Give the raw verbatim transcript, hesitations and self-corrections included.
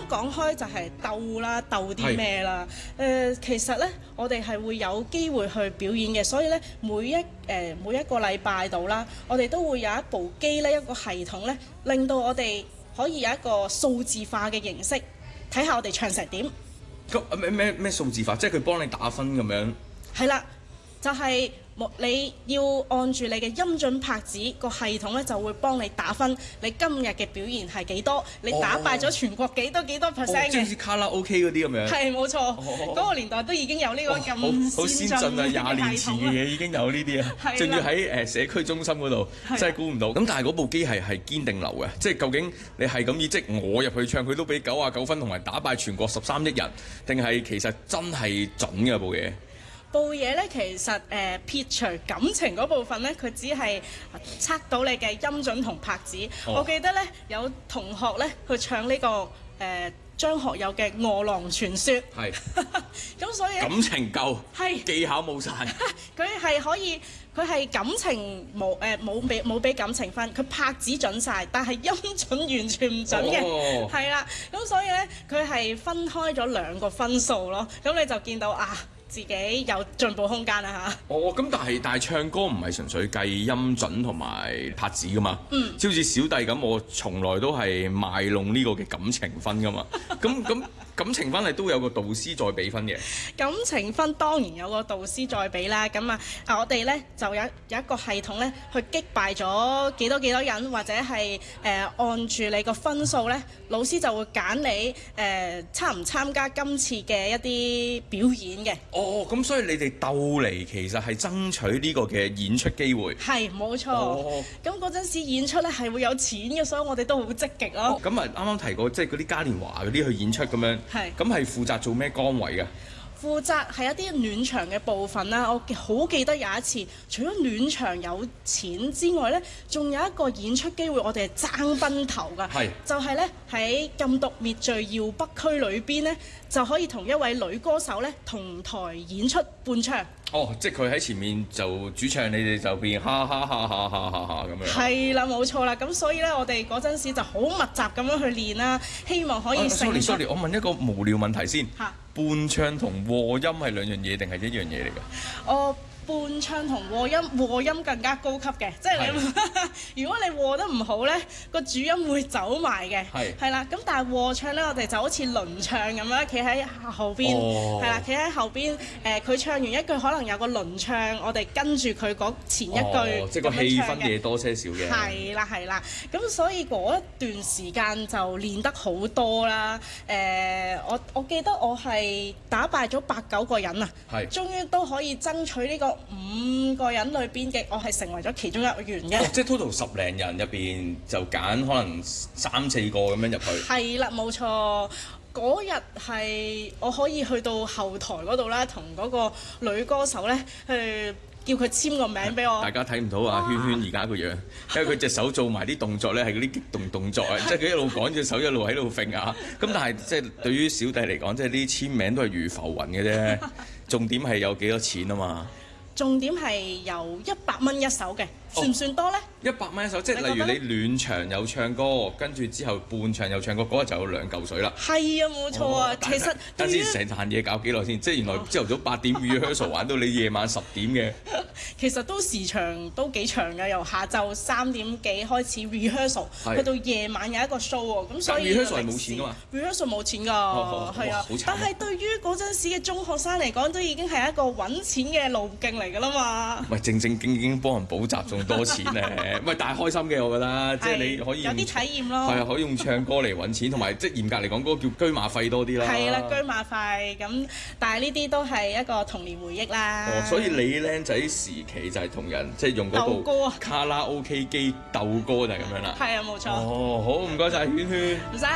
講開就係鬥啦，鬥啲咩啦？誒、呃，其實呢，我哋係會有機會去表演嘅，所以呢，每一誒、呃、每一個禮拜度啦，我哋都會有一部機呢，一個系統呢，令到我哋可以有一個數字化嘅形式，睇下我哋唱成點。 咁咩咩咩數字化？即係佢幫你打分咁樣？ 係啦，就係、是。你要按住你嘅音準拍子，個系統咧就會幫你打分。你今日嘅表現係幾多？你打敗咗全國幾多幾多 percent 嘅？ 即係好似卡拉 OK 嗰啲咁樣。 係冇錯，嗰、哦、個年代都已經有呢個咁好先進啊！廿年前嘅嘢已經有呢啲啊，仲要喺誒社區中心嗰度，真係估唔到。咁但係嗰部機係係堅定流嘅，即係究竟你係咁意，即係我入去唱，佢都俾九啊九分，同埋打敗全國十三億人，定係其實真係準嘅部嘢？ 部嘢咧，其實誒、呃、撇除感情嗰部分咧，佢只係測到你嘅音準同拍子。哦、我記得咧，有同學咧去唱呢、這個誒、呃、張學友嘅《餓狼傳說》。係。咁所以感情夠， 係技巧冇晒。 佢係可以，佢係感情冇誒冇俾冇俾感情分，佢拍子準晒，但係音準完全唔準嘅。哦。係啦，咁所以咧，佢係分開咗兩個分數咯。咁你就見到啊。自己有進步空間啦嚇！ 哦，咁但係但係唱歌唔係純粹計音準同埋拍子噶嘛？嗯，即好似小弟咁，我從來都係賣弄呢個嘅感情分噶嘛。咁咁感情分係都有個導師再俾分嘅。 感情分當然有個導師再俾啦。咁啊，我哋咧就有有一個系統咧，去擊敗咗幾多幾多人，或者係誒、呃、按住你個分數咧，老師就會揀你誒、呃、參唔參加今次嘅一啲表演嘅。 哦，咁所以你哋鬥嚟其實係爭取呢個嘅演出機會。 係，冇錯。咁嗰陣時演出咧係會有錢嘅，所以我哋都好積極咯。 咁啊、哦，啱啱提過即係嗰啲嘉年華嗰啲去演出咁樣。係。咁係負責做咩崗位嘅？ 負責係一啲暖場嘅部分啦。我好記得有一次，除咗暖場有錢之外呢，仲有一個演出機會，我哋係爭崩頭㗎。係。就係呢，喺禁毒滅罪耀北區裏邊呢，就可以同一位女歌手呢同台演出伴唱。 哦，即係佢喺前面就主唱，你哋就變哈哈哈哈哈哈哈咁樣。 係啦，冇錯啦。咁所以呢，我哋嗰陣時就好密集咁樣去練啦，希望可以勝出。 sorry sorry，我問一個無聊問題先。嚇。伴唱同和音係兩樣嘢定係一樣嘢嚟㗎？哦。 伴唱同和音，和音更加高級嘅，即係你如果你和得唔好呢，個主音會走埋嘅，係啦。咁但係和唱呢，我哋就好似輪唱咁樣，企喺後邊，係啦、哦，企喺後邊。誒、呃，佢唱完一句，可能有個輪唱，我哋跟住佢講前一句， 哦、即係個氣氛嘢多些少嘅。 係啦，係啦。咁所以嗰一段時間就練得好多啦。誒、呃，我我記得我係打敗咗八九個人啊，終於都可以爭取呢、這個。五個人裏邊嘅，我係成為咗其中一員嘅。哦，即係 total 十零人入邊就揀可能三四個咁樣入去。 係啦，冇錯。嗰日係我可以去到後台嗰度啦，同嗰個女歌手咧去叫佢簽個名俾我。 大家睇唔到啊，圈圈而家個樣，因為佢隻手做埋啲動作咧，係嗰啲激動動作啊，即係佢一路講隻手一路喺度揈啊。咁但係即係對於小弟嚟講，即係啲簽名都係如浮雲嘅啫。重點係有幾多錢啊嘛。 重點係有一百蚊一首嘅，算唔算多呢？ 一百蚊一首，即係例如你暖場有唱歌，跟住之後伴場有唱歌，嗰日就有兩嚿水啦。係啊，冇錯啊。哦、其實等先，成壇嘢搞幾耐先？即係原來朝頭早八點 rehearsal 玩到你夜晚十點嘅。其實都時長都幾長㗎，由下晝三點幾開始 rehearsal，去到夜晚有一個 show 喎。咁所以 rehearsal 係冇錢㗎嘛 ？rehearsal 冇錢㗎，係啊。但係對於嗰陣時嘅中學生嚟講，都已經係一個揾錢嘅路徑嚟㗎啦嘛。唔係正正經經幫人補習仲多錢咧。唔係，但係開心嘅，我覺得，即係你可以有啲體驗咯。係啊，可以用唱歌嚟揾錢，同埋即係嚴格嚟講，嗰個叫車馬費多啲啦。係啦，車馬費咁，但係呢啲都係一個童年回憶啦。哦，所以你僆仔時期就係同人即係用嗰部卡拉 OK 機鬥歌就係咁樣啦。係啊，冇錯。哦，好，唔該晒圈圈。唔使。